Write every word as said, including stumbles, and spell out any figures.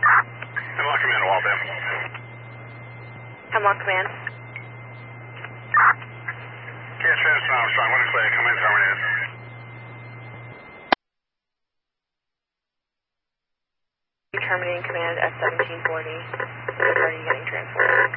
Hemlock Command, Waltham. Hemlock Command. K S Travis Armstrong, one clear, come in, terminated. Terminating command at seventeen forty. Are you getting transported?